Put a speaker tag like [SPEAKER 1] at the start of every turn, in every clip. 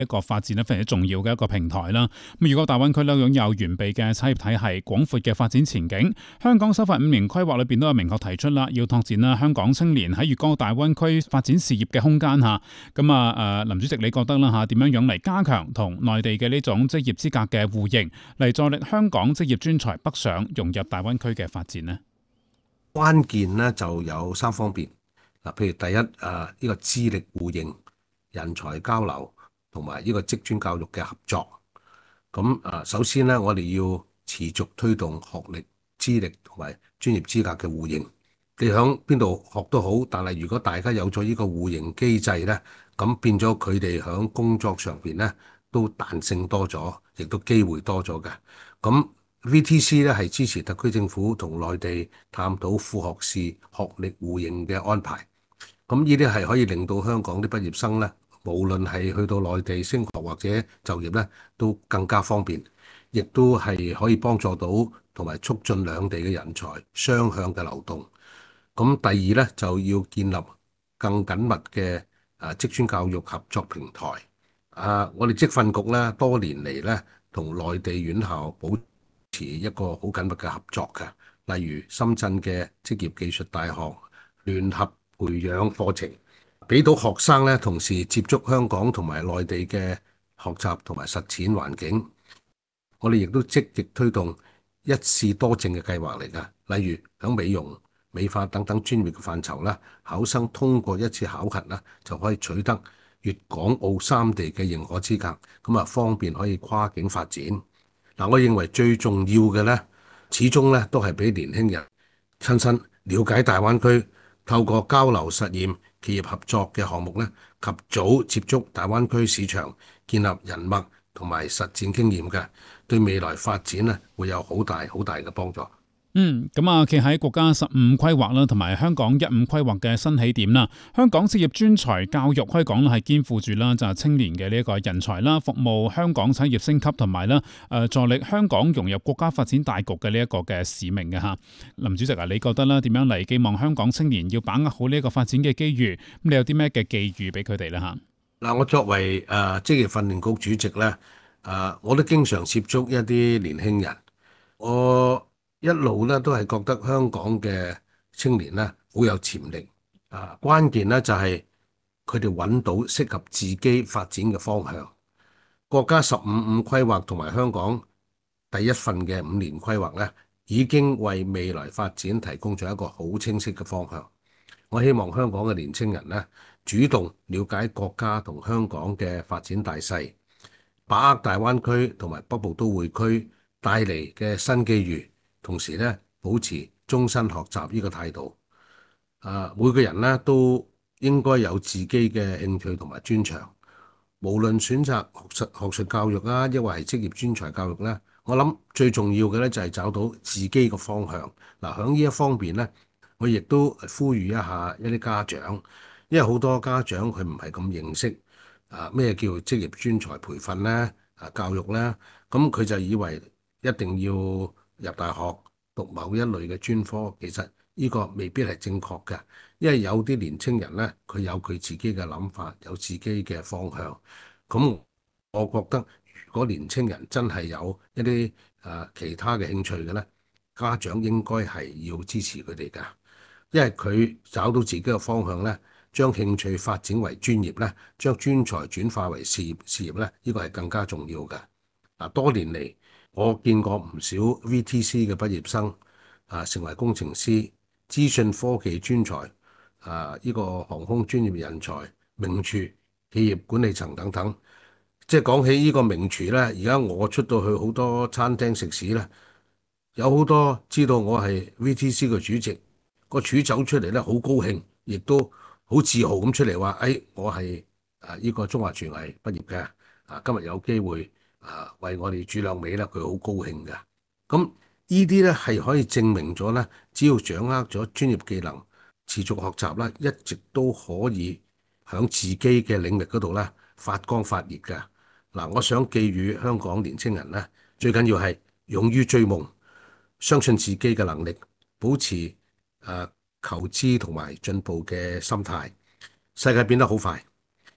[SPEAKER 1] 一個發展咧非常之重要嘅一個平台啦。咁如果大灣區咧擁有完備嘅產業體系、廣闊嘅發展前景，香港首發5年規劃裏邊都有明確提出啦，要拓展啦香港青年喺粵港澳大灣區發展事業嘅空間嚇。咁林主席你覺得啦嚇點樣樣嚟加強同內地嘅呢種職業資格嘅互認，嚟助力香港職業專才北上融入大灣區嘅發展呢？
[SPEAKER 2] 關鍵咧就有3方面嗱，譬如第一呢個資歷互認、人才交流同埋呢個職專教育嘅合作。咁首先咧，我哋要持續推動學歷、資歷同埋專業資格嘅互認。你響邊度學都好，但係如果大家有咗呢個互認機制咧，咁變咗佢哋響工作上邊咧都彈性多咗，亦都機會多咗嘅。咁 VTC 咧係支持特區政府同內地探討副學士學歷互認嘅安排。咁呢啲係可以令到香港啲畢業生咧，無論係去到內地升學或者就業咧，都更加方便，亦都係可以幫助到同埋促進兩地嘅人才雙向嘅流動。咁第二咧就要建立更緊密嘅職專教育合作平台。我哋職訓局咧多年嚟咧同內地院校保持一個好緊密嘅合作嘅，例如深圳嘅職業技術大學聯合培養課程，俾到學生咧同時接觸香港同埋內地嘅學習同埋實踐環境。我哋亦都積極推動一試多證嘅計劃嚟㗎，例如響美容、美髮等等專業嘅範疇啦，考生通過一次考核啦，就可以取得粵港澳3地嘅認可資格，咁方便可以跨境發展。我認為最重要嘅咧，始終咧都係俾年輕人親身了解大灣區，透過交流實驗、企業合作嘅項目咧，及早接觸大灣區市場，建立人脈同埋實踐經驗嘅，對未來發展咧會有好大好大嘅幫助。
[SPEAKER 1] 企喺國家15規劃啦，同埋香港15規劃嘅新起點啦。香港職業專才教育可以講係肩負住啦，就係青年嘅呢一個人才啦，服務香港產業升級同埋啦，助力香港融入國家發展大局嘅呢一個嘅使命嘅吓。林主席啊，你覺得啦，點樣嚟寄望香港青年要把握好呢一個發展嘅機遇？咁你有啲咩嘅寄語俾佢哋咧吓？
[SPEAKER 2] 我作為職業訓練局主席咧，我都經常接觸一啲年輕人，我一路咧都係覺得香港嘅青年咧好有潛力，關鍵咧就係佢哋揾到適合自己發展嘅方向。國家15規劃同埋香港第一份嘅5年規劃咧，已經為未來發展提供咗一個好清晰嘅方向。我希望香港嘅年青人咧，主動了解國家同香港嘅發展大勢，把握大灣區同埋北部都會區帶嚟嘅新機遇，同時咧保持終身學習呢個態度。每個人咧都應該有自己嘅興趣同埋專長，無論選擇學術教育啊，抑或係職業專才教育咧，我諗最重要嘅咧就係找到自己嘅方向。喺呢一方面咧，我亦都呼籲一下一啲家長，因為好多家長佢唔係咁認識咩叫職業專才培訓咧，教育咧，咁佢就以為一定要入大學讀某一類嘅專科，其實呢個未必係正確嘅，因為有啲年青人咧，佢有佢自己嘅諗法，有自己嘅方向。咁我覺得，如果年青人真係有一啲其他嘅興趣嘅咧，家長應該係要支持佢哋㗎，因為佢找到自己嘅方向咧，將興趣發展為專業咧，將專才轉化為事業咧，呢個係更加重要嘅。多年嚟我見過唔少 VTC 嘅畢業生成為工程師、資訊科技專才呢個航空專業人才、名廚、企業管理層等等。即係講起呢個名廚咧，而家我出到去好多餐廳食肆咧，有好多知道我係 VTC 嘅主席，個廚走出嚟咧好高興，亦都好自豪咁出嚟話：我係呢個中華廚藝畢業嘅，今日有機會為我哋煮兩味咧，佢好高興嘅。咁呢啲咧係可以證明咗咧，只要掌握咗專業技能，持續學習啦，一直都可以喺自己嘅領域嗰度咧發光發熱嘅。我想寄語香港年青人咧，最緊要係勇於追夢，相信自己嘅能力，保持求知同埋進步嘅心態。世界變得好快，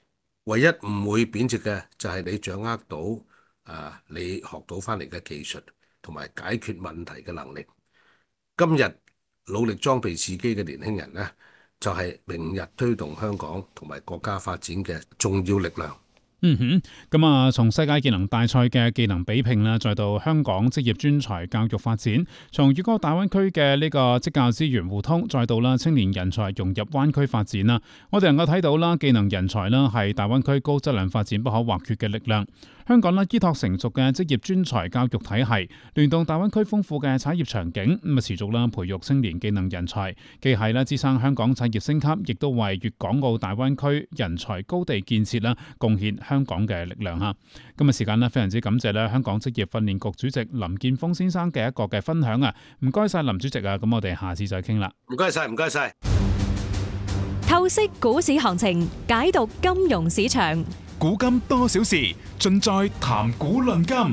[SPEAKER 2] 唯一唔會貶值嘅就係你掌握到你學到翻嚟嘅技術同埋解決問題嘅能力。今日努力裝備自己嘅年輕人呢，就係明日推動香港同埋國家發展嘅重要力量。
[SPEAKER 1] 咁啊，從世界技能大賽嘅技能比拼啦，再到香港職業專才教育發展，從粵港澳大灣區嘅呢個職教資源互通，再到啦青年人才融入灣區發展啦，我哋能夠睇到啦，技能人才啦係大灣區高質量發展不可或缺嘅力量。香港啦依託成熟嘅職業專才教育體系，聯動大灣區豐富嘅產業場景，咁啊持續啦培育青年技能人才，既係啦支撐香港產業升級，亦都為粵港澳大灣區人才高地建設啦貢獻香港嘅力量嚇。今日時間咧非常之感謝咧香港職業訓練局主席林健鋒先生嘅一個嘅分享啊，唔該晒林主席啊，咁我哋下次再傾啦。
[SPEAKER 2] 唔該晒，唔該晒。
[SPEAKER 3] 透析股市行情，解讀金融市場。
[SPEAKER 4] 古今多少事，盡在談古論今。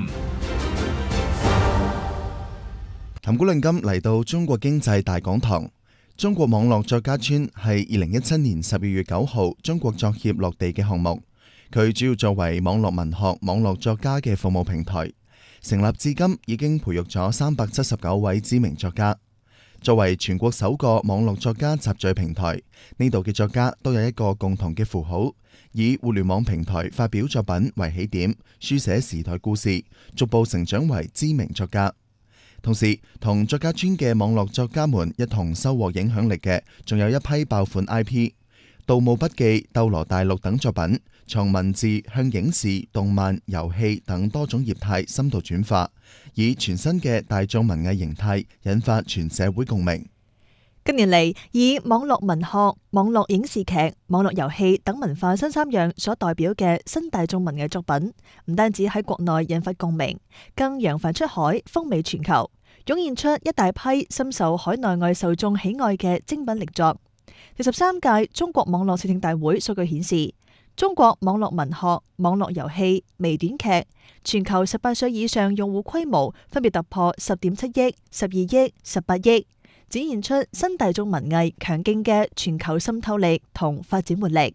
[SPEAKER 5] 談古論今嚟到中國經濟大講堂。中國網絡作家村係2017年12月9號中國作協落地嘅項目。佢主要作為網絡文學、網絡作家嘅服務平台，成立至今已經培育咗379位知名作家。作為全國首個網絡作家集聚平台，呢度嘅作家都有一個共同嘅符號，以互聯網平台發表作品為起點，書寫時代故事，逐步成長為知名作家。同時，同作家村嘅網絡作家們一同收穫影響力嘅，仲有一批爆款 IP，《盜墓筆記》、《鬥羅大陸》等作品，從文字向影視、動漫、遊戲等多種業態深度轉化，以全新嘅大眾文藝形態引發全社會共鳴。
[SPEAKER 6] 近年嚟，以網絡文學、網絡影視劇、網絡遊戲等文化新三樣所代表嘅新大眾文藝作品，唔單止喺國內引發共鳴，更揚帆出海，風靡全球，湧現出一大批深受海內外受眾喜愛嘅精品力作。第13屆中國網絡視聽大會數據顯示，中國網絡文學、網絡遊戲、微短劇全球18歲以上用戶規模分別突破10.7億、12億、18億，展現出新大眾文藝強勁嘅全球滲透力同發展活力。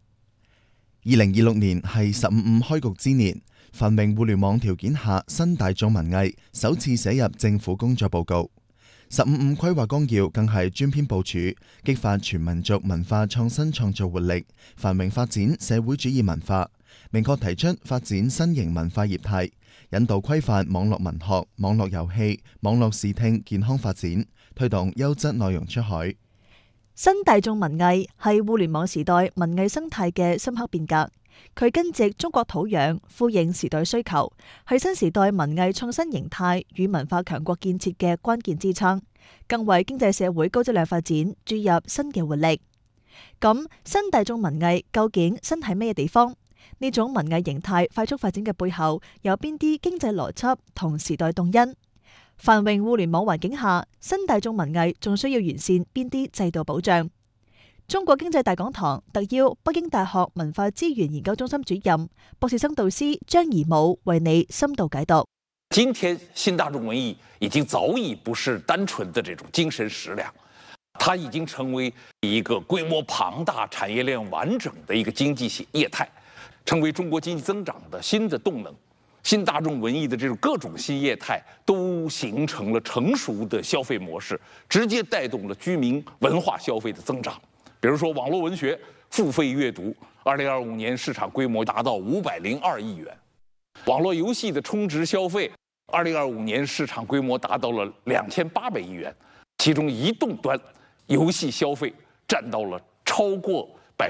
[SPEAKER 5] 2026年係15.5開局之年，繁榮互聯網條件下，新大眾文藝首次寫入政府工作報告。15.5規劃綱要更係專篇部署，激發全民族文化創新創造活力，繁榮發展社會主義文化，明確提出發展新型文化業態，引導規範網絡文學、網絡遊戲、網絡視聽健康發展，推動優質內容出海。
[SPEAKER 6] 新大眾文藝係互聯網時代文藝生態嘅深刻變革，佢根植中國土壤，呼應時代需求，係新時代文藝創新形態與文化強國建設嘅關鍵支撐，更為經濟社會高質量發展注入新嘅活力。咁新大眾文藝究竟新喺咩地方？呢種文藝形態快速發展嘅背後，有邊啲經濟邏輯同時代動因？繁榮互聯網環境下，新大眾文藝仲需要完善邊啲制度保障？中國經濟大講堂特邀北京大學文化資源研究中心主任、博士生導師張頤武為你深度解讀。
[SPEAKER 7] 今天新大眾文藝已經早已不是單純的這種精神食糧，它已經成為一個規模龐大、產業鏈完整的一個經濟業態，成為中國經濟增長的新的動能。新大眾文藝的這種各種新業態都形成了成熟的消費模式，直接帶動了居民文化消費的增長。比如說網絡文學付費閱讀，2025年市場規模達到502億元；網絡遊戲的充值消費，2025年市場規模達到了2800億元，其中移動端遊戲消費佔到了超過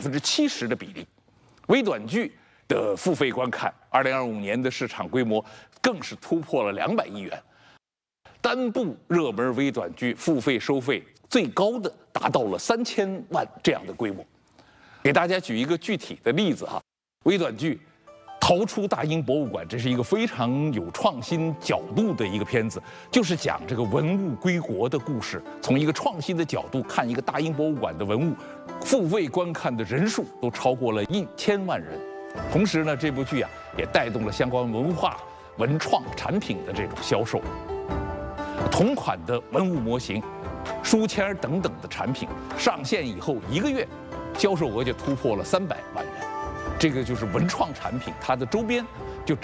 [SPEAKER 7] 70%的比例。微短劇的付費觀看，2025年的市場規模更是突破了200億元。單部熱門微短劇付費收費最高的達到了3000萬這樣的規模。給大家舉一個具體的例子哈，微短劇《逃出大英博物館》，這是一個非常有創新角度的一個片子，就是講這個文物歸國的故事，從一個創新的角度看一個大英博物館的文物，付費觀看的人數都超過了1000萬人。同時呢，這部劇也帶動了相關文化文創產品的這種銷售。同款的文物模型、書籤等等的產品上線以後，1個月銷售額就突破了300萬元。 这个就是文创产品，它的周边就